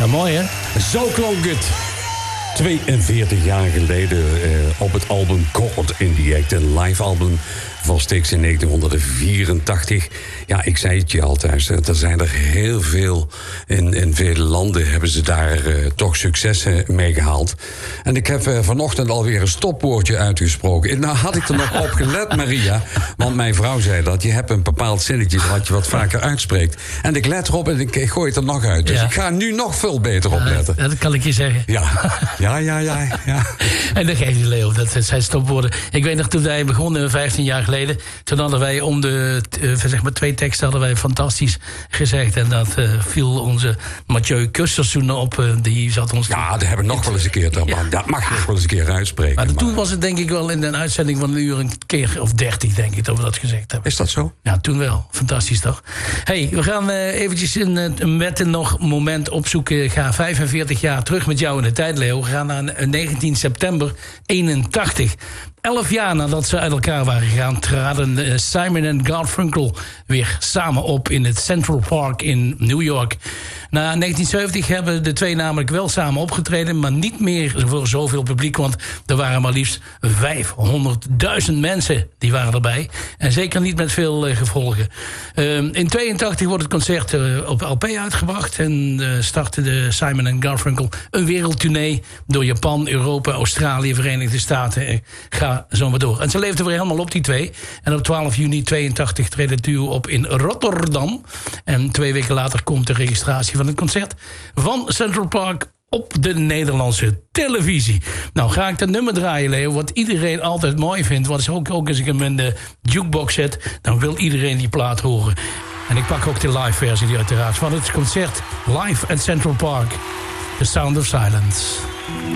Ja, mooi, hè? Zo klonk het 42 jaar geleden op het album God in the Act. Een live album van Styx in 1984. Ja, ik zei het je al thuis. Er zijn er heel veel. In vele landen hebben ze daar toch successen mee gehaald. En ik heb vanochtend alweer een stopwoordje uitgesproken. Nou had ik er nog op gelet, Maria. Want mijn vrouw zei dat. Je hebt een bepaald zinnetje dat je wat vaker uitspreekt. En ik let erop en ik gooi het er nog uit. Dus ik ga nu nog veel beter opletten. Dat kan ik je zeggen. Ja. En dat geeft je, Leo. Dat zijn stopwoorden. Ik weet nog, toen wij begonnen 15 jaar geleden, toen hadden wij om de zeg maar 2 teksten hadden wij fantastisch gezegd. En dat viel onze Mathieu Kusters toen op. Die zat ons... Ja, dat hebben we nog wel eens een keer. Dat mag je nog wel eens een keer uitspreken. Maar toen was het denk ik wel in een uitzending van 1 uur een keer of 30, denk ik, dat we dat gezegd hebben. Is dat zo? Ja, toen wel. Fantastisch, toch? Hey, we gaan eventjes met een nog moment opzoeken. Ik ga 45 jaar terug met jou in de tijd, Leo. We gaan naar 19 september 81. 11 jaar nadat ze uit elkaar waren gegaan, traden Simon en Garfunkel weer samen op in het Central Park in New York. Na 1970 hebben de twee namelijk wel samen opgetreden, maar niet meer voor zoveel publiek, want er waren maar liefst 500.000 mensen die waren erbij. En zeker niet met veel gevolgen. In 82 wordt het concert op LP uitgebracht en startte de Simon en Garfunkel een wereldtournee door Japan, Europa, Australië, Verenigde Staten. Ga zo maar door. En ze leefden weer helemaal op, die twee. En op 12 juni 82 treedt het duo op in Rotterdam. En 2 weken later komt de registratie van het concert van Central Park op de Nederlandse televisie. Nou, ga ik dat nummer draaien, Leo, wat iedereen altijd mooi vindt. Wat is ook als ik hem in de jukebox zet, dan wil iedereen die plaat horen. En ik pak ook de live versie die uiteraard van het concert live at Central Park. The Sound of Silence.